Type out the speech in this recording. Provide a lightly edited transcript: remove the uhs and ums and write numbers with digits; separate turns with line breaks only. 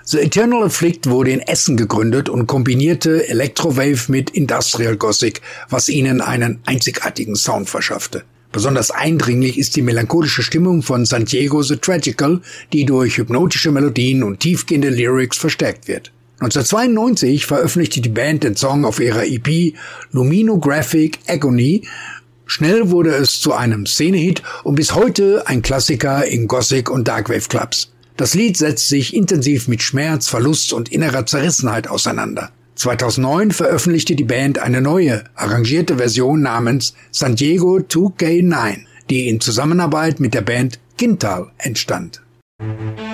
The Eternal Afflict wurde in Essen gegründet und kombinierte Electrowave mit Industrial Gothic, was ihnen einen einzigartigen Sound verschaffte. Besonders eindringlich ist die melancholische Stimmung von Santiago the Tragical, die durch hypnotische Melodien und tiefgehende Lyrics verstärkt wird. 1992 veröffentlichte die Band den Song auf ihrer EP Luminographic Agony. Schnell wurde es zu einem Szenehit und bis heute ein Klassiker in Gothic- und Darkwave Clubs. Das Lied setzt sich intensiv mit Schmerz, Verlust und innerer Zerrissenheit auseinander. 2009 veröffentlichte die Band eine neue, arrangierte Version namens San Diego 2K9, die in Zusammenarbeit mit der Band Quintal entstand.